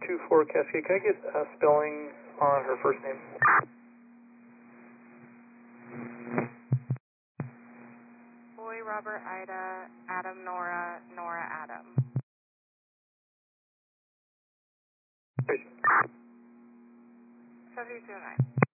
24 Cascade. Can I get spelling on her first name? Boy, Robert, Ida, Adam, Nora, Nora, Adam. 7209.